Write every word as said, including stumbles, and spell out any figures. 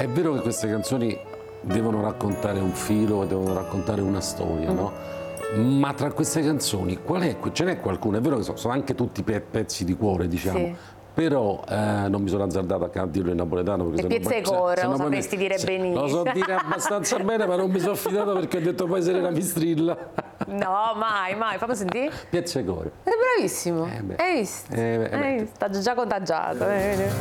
È vero che queste canzoni devono raccontare un filo, devono raccontare una storia, mm. no? Ma tra queste canzoni, qual è? Ce n'è qualcuno? È vero che sono anche tutti pe pezzi di cuore, diciamo. Sì. Però eh, non mi sono azzardato a dirlo in napoletano perché le piezze core, lo sapresti dire se, benissimo. Lo so dire abbastanza bene, ma non mi sono fidato perché ho detto poi Serena mi strilla. No, mai, mai, fammi sentire. Piezze core. È bravissimo, eh hai visto? Eh, eh, hai visto? Sta già contagiato. Eh.